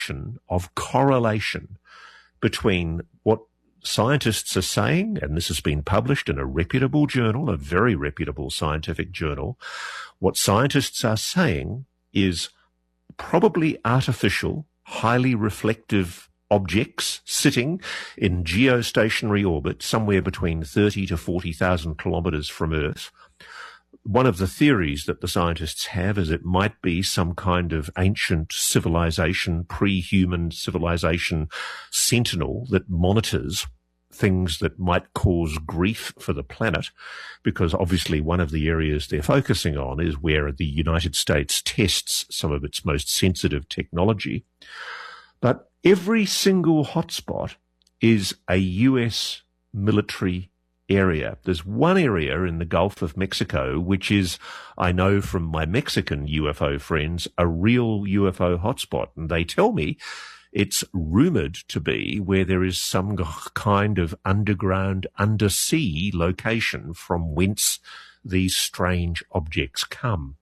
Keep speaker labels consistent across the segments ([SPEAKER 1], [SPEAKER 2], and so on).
[SPEAKER 1] of correlation between what scientists are saying, and this has been published in a reputable journal, a very reputable scientific journal. What scientists are saying is probably artificial, highly reflective objects sitting in geostationary orbit somewhere between 30 to 40,000 kilometers from Earth. One of the theories that the scientists have is it might be some kind of ancient civilization, pre-human civilization sentinel that monitors things that might cause grief for the planet, because obviously one of the areas they're focusing on is where the United States tests some of its most sensitive technology. But every single hotspot is a US military area. There's one area in the Gulf of Mexico, which is, I know from my Mexican UFO friends, a real UFO hotspot. And they tell me it's rumored to be where there is some kind of underground, undersea location from whence these strange objects come.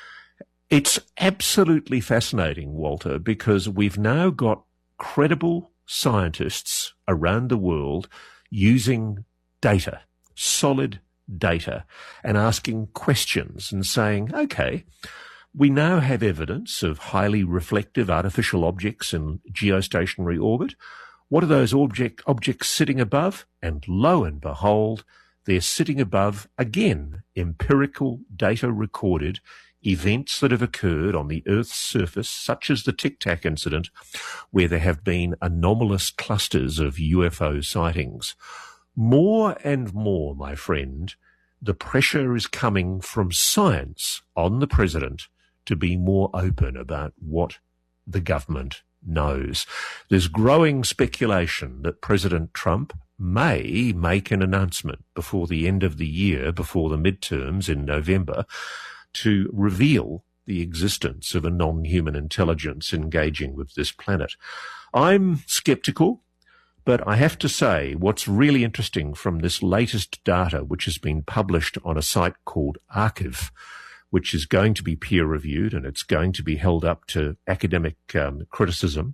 [SPEAKER 1] It's absolutely fascinating, Walter, because we've now got credible scientists around the world using data, solid data, and asking questions and saying, okay, we now have evidence of highly reflective artificial objects in geostationary orbit. What are those objects sitting above? And lo and behold, they're sitting above, again, empirical data recorded events that have occurred on the Earth's surface, such as the Tic Tac incident, where there have been anomalous clusters of UFO sightings. More and more, my friend, the pressure is coming from science on the president to be more open about what the government knows. There's growing speculation that President Trump may make an announcement before the end of the year, before the midterms in November, to reveal the existence of a non-human intelligence engaging with this planet. I'm skeptical. But I have to say, what's really interesting from this latest data, which has been published on a site called Archive, which is going to be peer-reviewed and it's going to be held up to academic criticism,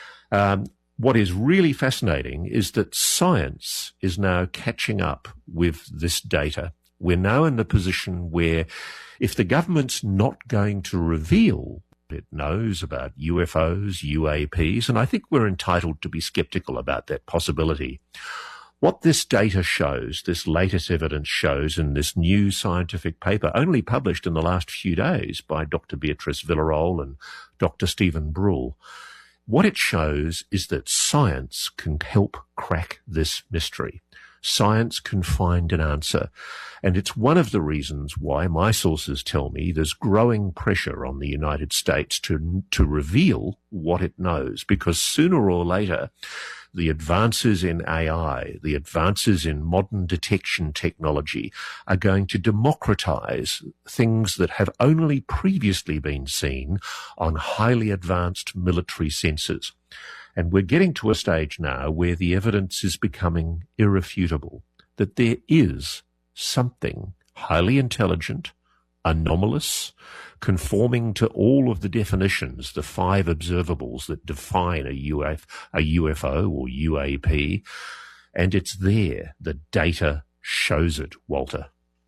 [SPEAKER 1] what is really fascinating is that science is now catching up with this data. We're now in the position where if the government's not going to reveal it knows about UFOs, UAPs, and I think we're entitled to be skeptical about that possibility. What this data shows, this latest evidence shows in this new scientific paper, only published in the last few days by Dr. Beatrice Villarol and Dr. Stephen Brule, what it shows is that science can help crack this mystery. Science can find an answer. And it's one of the reasons why my sources tell me there's growing pressure on the United States to reveal what it knows, because sooner or later, the advances in AI, the advances in modern detection technology are going to democratize things that have only previously been seen on highly advanced military sensors. And we're getting to a stage now where the evidence is becoming irrefutable, that there is something highly intelligent, anomalous, conforming to all of the definitions, the 5 observables that define a UFO or UAP, and it's there. The data shows it, Walter.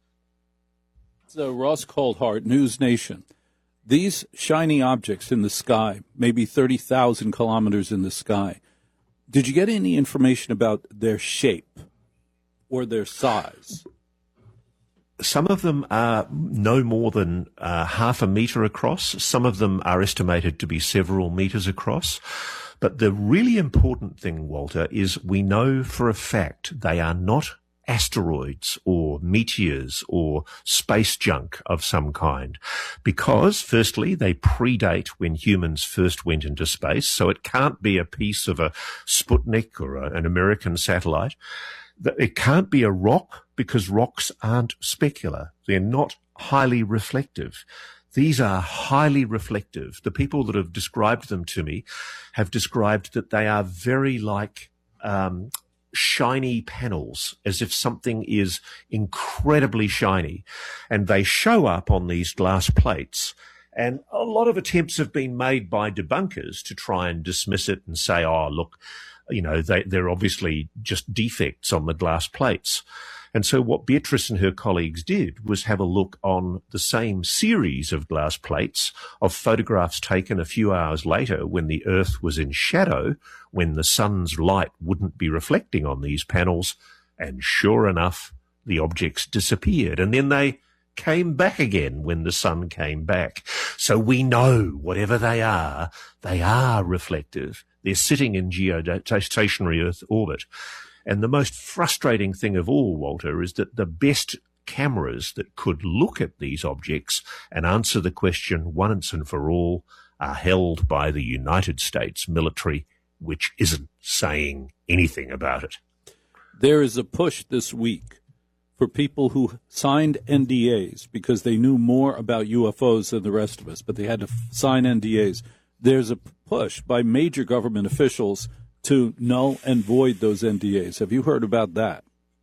[SPEAKER 2] So Ross Coulthart, News Nation. These shiny objects in the sky, maybe 30,000 kilometers in the sky, did you get any information about their shape or their size?
[SPEAKER 1] Some of them are no more than half a meter across. Some of them are estimated to be several meters across. But the really important thing, Walter, is we know for a fact they are not asteroids or meteors or space junk of some kind, because firstly they predate when humans first went into space, so it can't be a piece of a Sputnik or an American satellite. It can't be a rock, because rocks aren't specular. They're not highly reflective. These are highly reflective. The people that have described them to me have described that they are very like shiny panels, as if something is incredibly shiny. And they show up on these glass plates And a lot of attempts have been made by debunkers to try and dismiss it and say, oh, look, they're obviously just defects on the glass plates. And so what Beatrice and her colleagues did was have a look on the same series of glass plates of photographs taken a few hours later when the Earth was in shadow, when the sun's light wouldn't be reflecting on these panels. And sure enough, the objects disappeared. And then they came back again when the sun came back. So we know whatever they are reflective. They're sitting in geostationary Earth orbit. And the most frustrating thing of all, Walter, is that the best cameras that could look at these objects and answer the question once and for all are held by the United States military, which isn't saying anything about it.
[SPEAKER 2] There is a push this week for people who signed NDAs because they knew more about UFOs than the rest of us, but they had to sign NDAs. There's a push by major government officials to null and void those NDAs. Have you heard about that?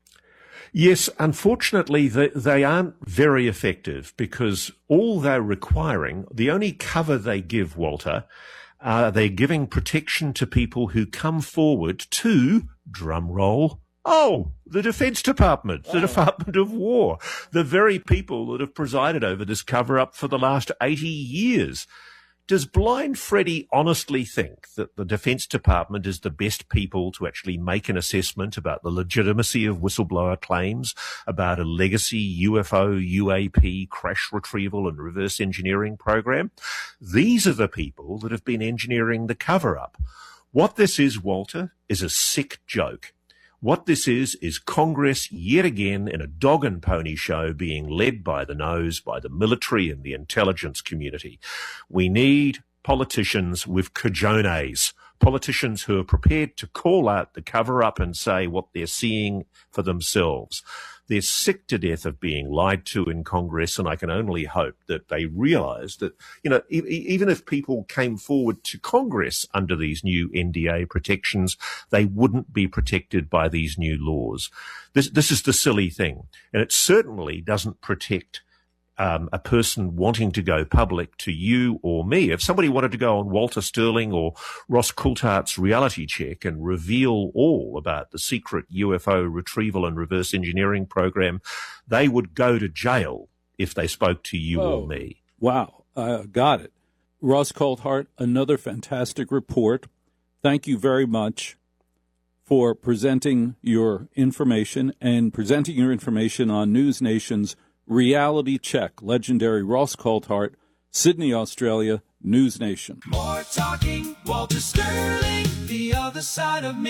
[SPEAKER 1] Yes, unfortunately, they aren't very effective because all they're requiring, the only cover they give, Walter, they're giving protection to people who come forward to, drum roll, the Defense Department, the Department of War, the very people that have presided over this cover-up for the last 80 years. Does Blind Freddy honestly think that the Defense Department is the best people to actually make an assessment about the legitimacy of whistleblower claims, about a legacy UFO, UAP, crash retrieval and reverse engineering program? These are the people that have been engineering the cover-up. What this is, Walter, is a sick joke. What this is Congress yet again in a dog and pony show being led by the nose by the military and the intelligence community. We need politicians with cojones, politicians who are prepared to call out the cover-up and say what they're seeing for themselves. They're sick to death of being lied to in Congress, and I can only hope that they realize that, even if people came forward to Congress under these new NDA protections, they wouldn't be protected by these new laws. This is the silly thing, and it certainly doesn't protect a person wanting to go public to you or me. If somebody wanted to go on Walter Sterling or Ross Coulthart's reality check and reveal all about the secret UFO retrieval and reverse engineering program, they would go to jail if they spoke to you or me.
[SPEAKER 2] Wow. Got it. Ross Coulthart, another fantastic report. Thank you very much for presenting your information and presenting your information on News Nation's Reality Check. Legendary Ross Coulthart, Sydney, Australia, News Nation.
[SPEAKER 3] More talking, Walter Sterling, the other side of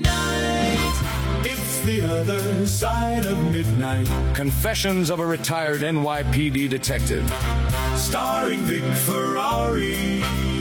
[SPEAKER 3] midnight. It's the other side of midnight.
[SPEAKER 4] Confessions of a retired NYPD detective.
[SPEAKER 3] Starring Vic Ferrari.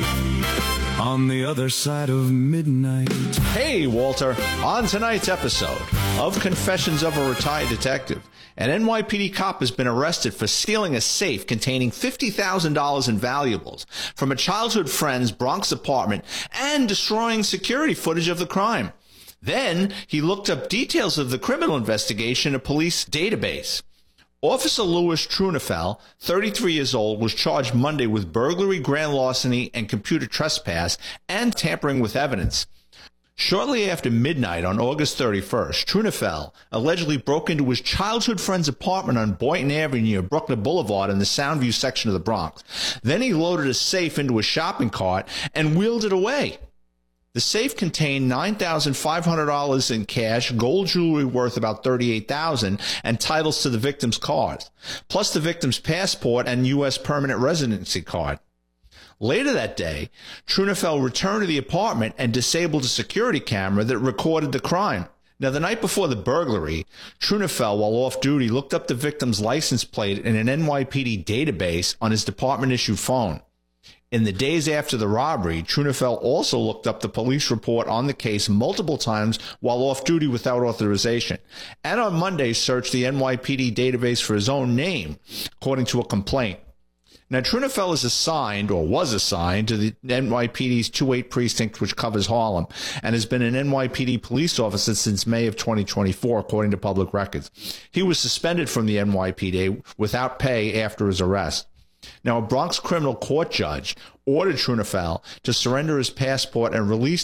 [SPEAKER 3] On the other side of midnight.
[SPEAKER 5] Hey, Walter. On tonight's episode of Confessions of a Retired Detective, an NYPD cop has been arrested for stealing a safe containing $50,000 in valuables from a childhood friend's Bronx apartment and destroying security footage of the crime. Then he looked up details of the criminal investigation in a police database. Officer Louis Trunafel, 33 years old, was charged Monday with burglary, grand larceny, and computer trespass and tampering with evidence. Shortly after midnight on August 31st, Trunafel allegedly broke into his childhood friend's apartment on Boynton Avenue near Bruckner Boulevard in the Soundview section of the Bronx. Then he loaded a safe into a shopping cart and wheeled it away. The safe contained $9,500 in cash, gold jewelry worth about $38,000, and titles to the victim's cars, plus the victim's passport and U.S. permanent residency card. Later that day, Trunafel returned to the apartment and disabled a security camera that recorded the crime. Now, the night before the burglary, Trunafel, while off duty, looked up the victim's license plate in an NYPD database on his department-issued phone. In the days after the robbery, Trunafel also looked up the police report on the case multiple times while off duty without authorization, and on Monday searched the NYPD database for his own name, according to a complaint. Now, Trunafel is assigned, or was assigned, to the NYPD's 2-8 precinct, which covers Harlem, and has been an NYPD police officer since May of 2024, according to public records. He was suspended from the NYPD without pay after his arrest. Now, a Bronx criminal court judge ordered Trunafel to surrender his passport and release